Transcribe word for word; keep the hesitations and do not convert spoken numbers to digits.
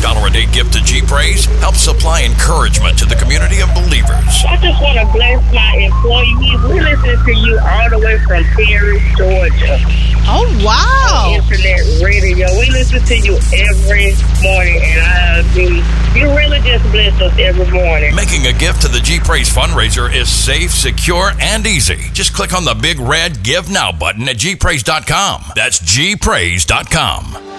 dollar a day gift to G-Praise helps supply encouragement to the community of believers. I just want to bless my employees. We listen to you all the way from Perry, Georgia. Oh, wow. On internet radio. We listen to you every morning, and I mean, you really just bless us every morning. Making a gift to the G-Praise fundraiser is safe, secure, and easy. Just click on the big red Give Now button at G praise dot com. That's G praise dot com.